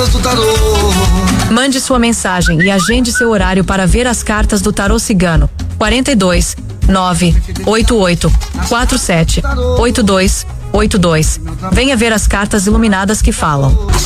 cartas do tarô. Mande sua mensagem e agende seu horário para ver as cartas do tarô cigano. 42 988 47 82 82. Venha ver as cartas iluminadas que falam.